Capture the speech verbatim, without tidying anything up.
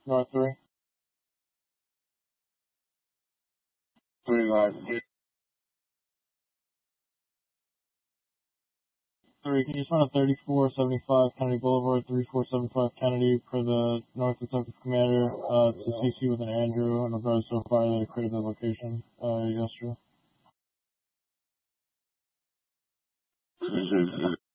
North three. Three live. Three, can you just run a thirty-four seventy-five Kennedy Boulevard, thirty-four seventy-five Kennedy for the North Detective Commander, uh, to C C with an Andrew in regards to a fire that occurred at the location, uh, yesterday?